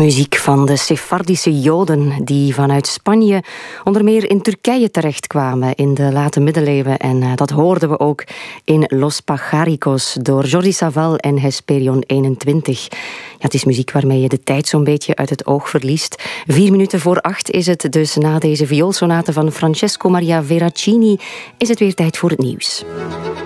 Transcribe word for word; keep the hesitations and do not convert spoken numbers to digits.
Muziek van de Sefardische Joden die vanuit Spanje onder meer in Turkije terechtkwamen in de late middeleeuwen. En uh, dat hoorden we ook in Los Pajaricos door Jordi Savall en Hesperion eenentwintig. Ja, het is muziek waarmee je de tijd zo'n beetje uit het oog verliest. Vier minuten voor acht is het, dus na deze vioolsonate van Francesco Maria Veracini is het weer tijd voor het nieuws.